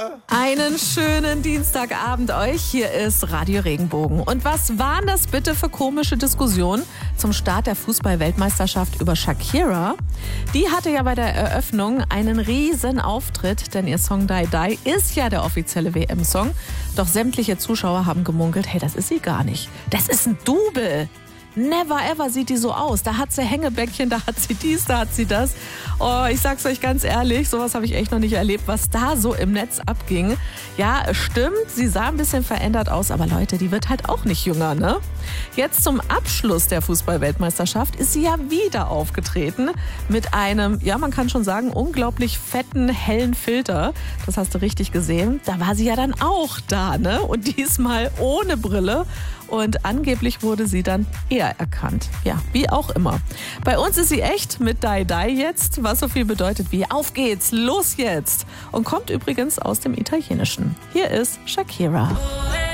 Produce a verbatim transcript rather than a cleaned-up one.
Einen schönen Dienstagabend euch. Hier ist Radio Regenbogen. Und was waren das bitte für komische Diskussionen zum Start der Fußball-Weltmeisterschaft über Shakira? Die hatte ja bei der Eröffnung einen riesen Auftritt, denn ihr Song Die Die ist ja der offizielle W M-Song. Doch sämtliche Zuschauer haben gemunkelt, hey, das ist sie gar nicht. Das ist ein Double. Never ever sieht die so aus. Da hat sie Hängebäckchen, da hat sie dies, da hat sie das. Oh, ich sag's euch ganz ehrlich, sowas habe ich echt noch nicht erlebt, was da so im Netz abging. Ja, stimmt, sie sah ein bisschen verändert aus, aber Leute, die wird halt auch nicht jünger, ne? Jetzt zum Abschluss der Fußball-Weltmeisterschaft ist sie ja wieder aufgetreten mit einem, ja, man kann schon sagen, unglaublich fetten, hellen Filter. Das hast du richtig gesehen. Da war sie ja dann auch da, ne? Und diesmal ohne Brille. Und angeblich wurde sie dann eher erkannt. Ja, wie auch immer. Bei uns ist sie echt mit Die Die jetzt, was so viel bedeutet wie auf geht's, los jetzt. Und kommt übrigens aus dem Italienischen. Hier ist Shakira.